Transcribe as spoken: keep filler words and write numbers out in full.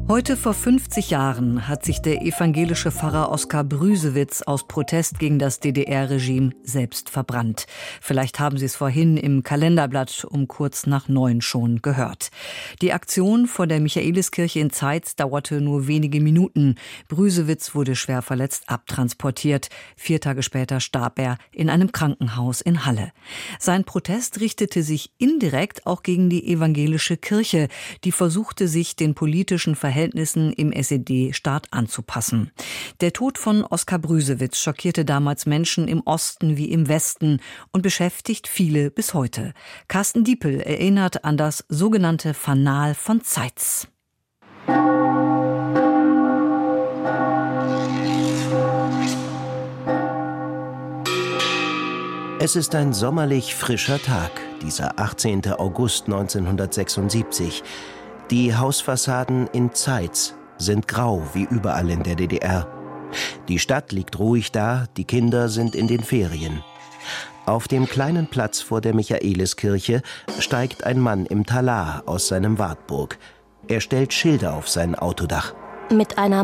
Heute vor fünfzig Jahren hat sich der evangelische Pfarrer Oskar Brüsewitz aus Protest gegen das D D R-Regime selbst verbrannt. Vielleicht haben Sie es vorhin im Kalenderblatt um kurz nach neun schon gehört. Die Aktion vor der Michaeliskirche in Zeitz dauerte nur wenige Minuten. Brüsewitz wurde schwer verletzt abtransportiert. Vier Tage später starb er in einem Krankenhaus in Halle. Sein Protest richtete sich indirekt auch gegen die evangelische Kirche, die versuchte, sich den politischen Verhältnissen Verhältnissen im S E D-Staat anzupassen. Der Tod von Oskar Brüsewitz schockierte damals Menschen im Osten wie im Westen und beschäftigt viele bis heute. Carsten Diepel erinnert an das sogenannte Fanal von Zeitz. Es ist ein sommerlich frischer Tag, dieser achtzehnten August neunzehnhundertsechsundsiebzig. Die Hausfassaden in Zeitz sind grau wie überall in der D D R. Die Stadt liegt ruhig da, die Kinder sind in den Ferien. Auf dem kleinen Platz vor der Michaeliskirche steigt ein Mann im Talar aus seinem Wartburg. Er stellt Schilder auf sein Autodach. Mit einer